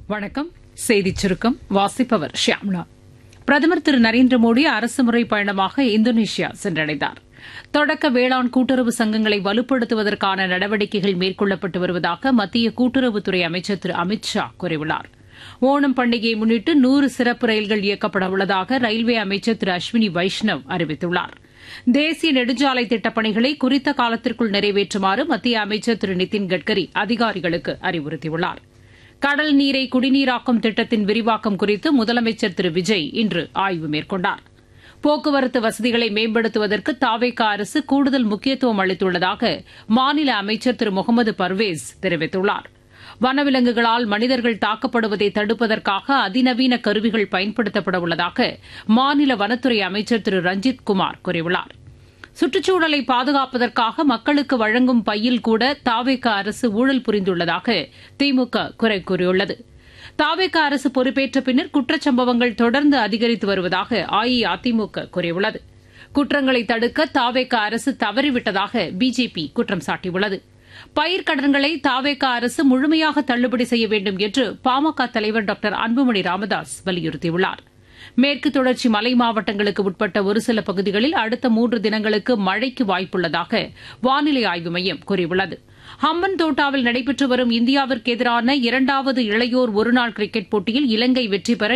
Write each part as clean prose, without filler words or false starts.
வணக்கம். செய்திச் சுருக்கம் வாசிப்பவர் ஷியாம்லா. பிரதமர் திரு நரேந்திர மோடி அரசுமுறை பயணமாக இந்தோனேஷியா சென்றடைந்தார். தொடக்க வேளாண் கூட்டுறவு சங்கங்களை வலுப்படுத்துவதற்கான நடவடிக்கைகள் மேற்கொள்ளப்பட்டு வருவதாக மத்திய கூட்டுறவுத்துறை அமைச்சர் திரு அமித் ஷா கூறியுள்ளார். ஓணம் பண்டிகையை முன்னிட்டு 100 சிறப்பு ரயில்கள் இயக்கப்பட உள்ளதாக ரயில்வே அமைச்சர் திரு அஸ்வினி வைஷ்ணவ் அறிவித்துள்ளார். தேசிய நெடுஞ்சாலை திட்டப்பணிகளை குறித்த காலத்திற்குள் நிறைவேற்றுமாறு மத்திய அமைச்சர் திரு நிதின் கட்கரி அதிகாரிகளுக்கு அறிவுறுத்தியுள்ளார். கடல் நீரை குடிநீராக்கும் திட்டத்தின் விரிவாக்கம் குறித்து முதலமைச்சர் திரு விஜய் இன்று ஆய்வு மேற்கொண்டார். போக்குவரத்து வசதிகளை மேம்படுத்துவதற்கு தாவேகா அரசு கூடுதல் முக்கியத்துவம் அளித்துள்ளதாக மாநில அமைச்சர் திரு முகமது பர்வேஸ் தெரிவித்துள்ளார். வனவிலங்குகளால் மனிதர்கள் தாக்கப்படுவதை தடுப்பதற்காக அதிநவீன கருவிகள் பயன்படுத்தப்பட உள்ளதாக மாநில வனத்துறை அமைச்சர் திரு ரஞ்சித் குமார் கூறியுள்ளார். சுற்றுச்சூழலை பாதுகாப்பதற்காக மக்களுக்கு வழங்கும் பையில் கூட தாவேகா அரசு ஊழல் புரிந்துள்ளதாக திமுக குறை கூறியுள்ளது. தாவேகா அரசு பொறுப்பேற்ற பின்னர் குற்றச்சம்பவங்கள் தொடர்ந்து அதிகரித்து வருவதாக அஇஅதிமுக கூறியுள்ளது. குற்றங்களை தடுக்க தாவேகா அரசு தவறிவிட்டதாக பிஜேபி குற்றம் சாட்டியுள்ளது. பயிர்க்கடன்களை தாவேகா அரசு முழுமையாக தள்ளுபடி செய்ய வேண்டும் என்று பாமக தலைவர் டாக்டர் அன்புமணி ராமதாஸ் வலியுறுத்தியுள்ளார். மேற்கு தொடர்ச்சி மலை மாவட்டங்களுக்கு உட்பட்ட ஒரு சில பகுதிகளில் அடுத்த 3 தினங்களுக்கு மழைக்கு வாய்ப்புள்ளதாக வானிலை ஆய்வு மையம் கூறியுள்ளது. ஹம்பன் தோட்டாவில் நடைபெற்று வரும் இந்தியாவிற்கு எதிரான 2வது இளையோர் ஒருநாள் கிரிக்கெட் போட்டியில் இலங்கை வெற்றி பெற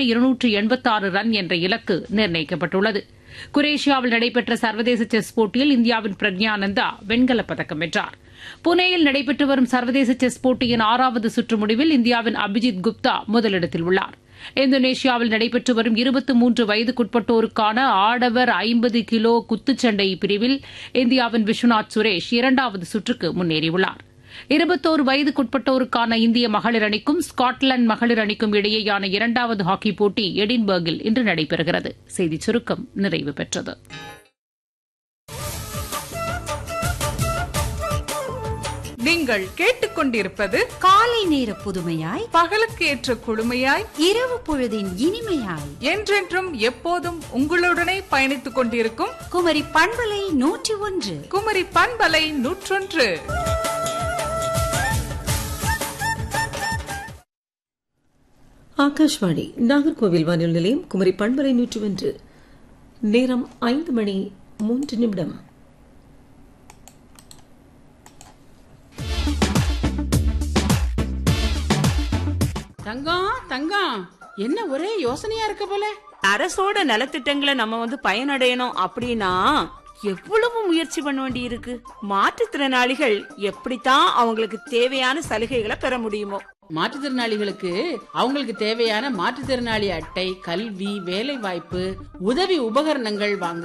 286 ரன் என்ற இலக்கு நிர்ணயிக்கப்பட்டுள்ளது. குரேஷியாவில் நடைபெற்ற சர்வதேச செஸ் போட்டியில் இந்தியாவின் பிரக்ஞானந்தா வெண்கலப் பதக்கம் வென்றார். புனேயில் நடைபெற்று வரும் சர்வதேச செஸ் போட்டியின் 6வது சுற்று முடிவில் இந்தியாவின் அபிஜித் குப்தா முதலிடத்தில் உள்ளார். இந்தோனேஷியாவில் நடைபெற்று வரும் 23 வயதுக்குட்பட்டோருக்கான ஆடவர் 50 கிலோ குத்துச்சண்டை பிரிவில் இந்தியாவின் விஸ்வநாத் சுரேஷ் 2வது சுற்றுக்கு முன்னேறியுள்ளார். 21 வயதுக்குட்பட்டோருக்கான இந்திய மகளிர் அணிக்கும் ஸ்காட்லாந்து மகளிர் அணிக்கும் இடையேயான 2வது ஹாக்கி போட்டி எடின்பர்கில் இன்று நடைபெறுகிறது. செய்திச் சுருக்கம் நிறைவு பெற்றது. நீங்கள் கேட்டுக்கொண்டிருப்பது காலை நேர புதுமையாய், பகலுக்கு ஏற்ற குழுமையாய், இரவு பொழுதின் இனிமையாய், என்றென்றும் எப்போதும் உங்களுடனே பயணித்துக் கொண்டிருக்கும் குமரி பண்பலை 101. குமரி பண்பலை 101. ஆகாஷ்வாணி நாகர்கோவில் வானொலி நிலையம் குமரி பண்பலை 101. நேரம் 5:03. தங்கம் என்ன ஒரே யோசனையா இருக்க போல. அரசோட நலத்திட்டங்களை நம்ம பயனடையணும் அப்படின்னா எவ்வளவு முயற்சி பண்ண வேண்டி இருக்கு. மாற்றுத்திறனாளிகள் எப்படித்தான் அவங்களுக்கு தேவையான சலுகைகளை பெற முடியுமோ. மாற்றுத்திறனாளிகளுக்கு அவங்களுக்கு தேவையான மாற்றுத்திறனாளி அட்டை, கல்வி, வேலை வாய்ப்பு, உதவி உபகரணங்கள் வாங்க